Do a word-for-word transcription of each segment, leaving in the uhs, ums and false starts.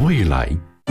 未来。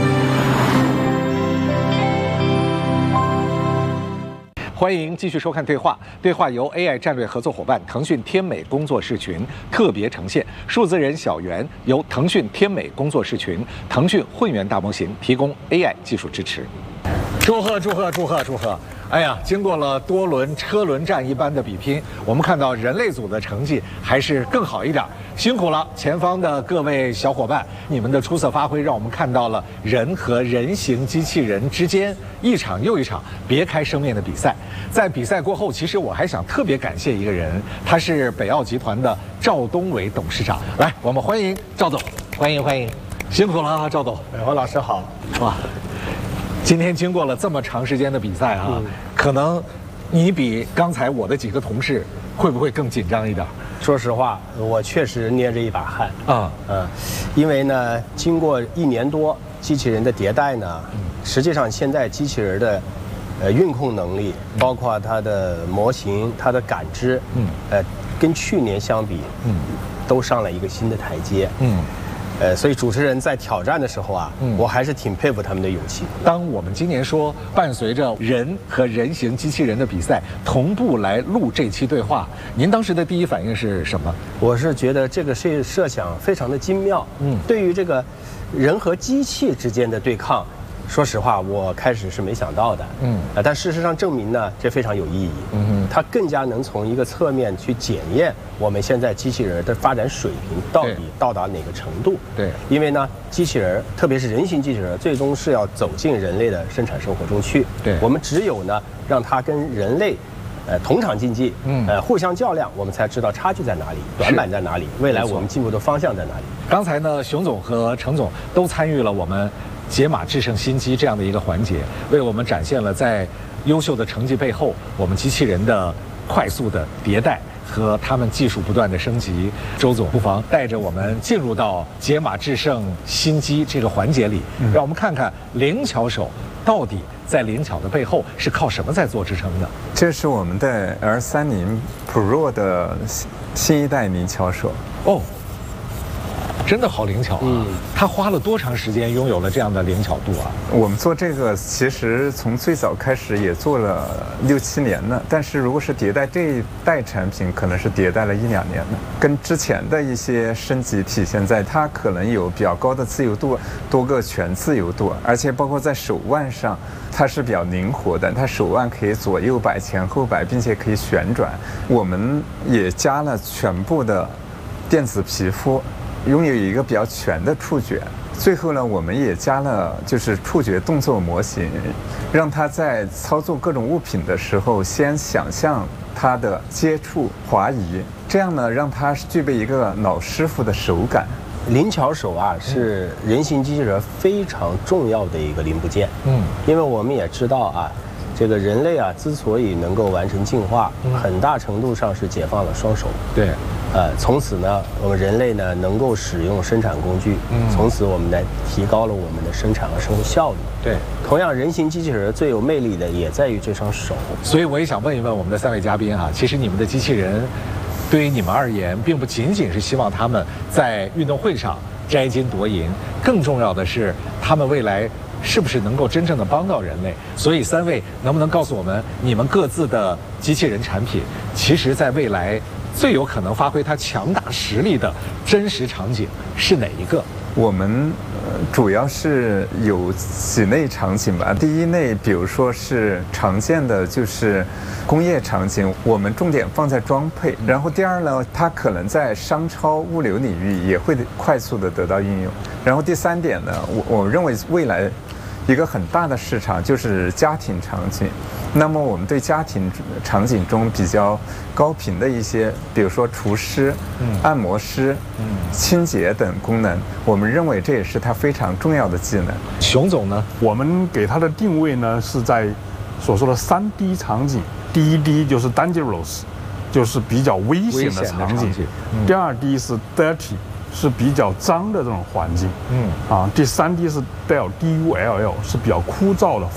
欢迎继续收看对话。对话由 A I 战略合作伙伴腾讯天美工作室群特别呈现，数字人小圆由腾讯天美工作室群、腾讯混元大模型提供 A I 技术支持。祝贺祝贺祝贺祝贺！哎呀，经过了多轮车轮战一般的比拼，我们看到人类组的成绩还是更好一点，辛苦了前方的各位小伙伴，你们的出色发挥让我们看到了人和人形机器人之间一场又一场别开生面的比赛。在比赛过后，其实我还想特别感谢一个人，他是北奥集团的赵东伟董事长。来，我们欢迎赵总，欢迎欢迎，辛苦了啊，赵董。 伟华老师好。 哇，今天经过了这么长时间的比赛啊，嗯、可能你比刚才我的几个同事会不会更紧张一点？ 说实话，我确实捏着一把汗啊， 嗯，因为呢，经过一年多机器人的迭代呢，嗯、实际上现在机器人的呃运控能力，包括它的模型、它的感知，嗯，呃，跟去年相比，嗯，都上了一个新的台阶，嗯。呃，所以主持人在挑战的时候啊，嗯、我还是挺佩服他们的勇气。 当我们今年说伴随着人和人形机器人的比赛同步来录这期对话，您当时的第一反应是什么？ 我是觉得这个设设想非常的精妙。嗯，对于这个人和机器之间的对抗，说实话，我开始是没想到的。嗯，呃，但事实上证明呢，这非常有意义。嗯哼，它更加能从一个侧面去检验我们现在机器人的发展水平到底到达哪个程度。 对， 因为呢，机器人，特别是人形机器人，最终是要走进人类的生产生活中去。 对， 我们只有呢，让它跟人类，呃，同场竞技，嗯，呃，互相较量，我们才知道差距在哪里，短板在哪里，未来我们进步的方向在哪里。 刚才呢，熊总和程总都参与了我们解码制胜新机这样的一个环节，为我们展现了在优秀的成绩背后，我们机器人的快速的迭代和他们技术不断的升级。周总不妨带着我们进入到解码制胜新机这个环节里，嗯、让我们看看灵巧手到底在灵巧的背后是靠什么在做支撑的。 这是我们的 R 三十 Pro 的新一代灵巧手哦。真的好灵巧啊！嗯，他花了多长时间拥有了这样的灵巧度啊？ 我们做这个其实从最早开始也做了六七年了，但是如果是迭代这一代产品，可能是迭代了一两年了。跟之前的一些升级体现在它可能有比较高的自由度，多个全自由度，而且包括在手腕上，它是比较灵活的，它手腕可以左右摆、前后摆，并且可以旋转。我们也加了全部的电子皮肤。拥有一个比较全的触觉，最后呢，我们也加了就是触觉动作模型，让它在操作各种物品的时候，先想象它的接触、滑移，这样呢，让它具备一个老师傅的手感。 灵巧手啊，是人形机器人非常重要的一个零部件。嗯，因为我们也知道啊，这个人类啊，之所以能够完成进化，嗯、很大程度上是解放了双手。 对。 呃，从此呢，我们人类呢能够使用生产工具，嗯，从此我们呢提高了我们的生产和生活效率。 对， 同样，人形机器人最有魅力的也在于这双手。 所以我也想问一问我们的三位嘉宾哈，其实你们的机器人，对于你们而言，并不仅仅是希望他们在运动会上摘金夺银，更重要的是他们未来是不是能够真正的帮到人类。所以三位能不能告诉我们，你们各自的机器人产品，其实在未来最有可能发挥它强大实力的真实场景是哪一个？ 我们主要是有几类场景吧。第一类，比如说是常见的就是工业场景，我们重点放在装配。然后第二呢，它可能在商超、物流领域也会快速的得到应用。然后第三点呢，我我认为未来一个很大的市场就是家庭场景。那么我们对家庭场景中比较高频的一些，比如说厨师、嗯、按摩师、嗯、清洁等功能，我们认为这也是它非常重要的技能。 熊总呢， 我们给它的定位呢是在所说的三 D 场景。第一 D 就是 dangerous， 就是比较危险的场景；嗯、第二 D 是 dirty， 是比较脏的这种环境。嗯，啊，第三 D 是带有 D U L L， 是比较枯燥的。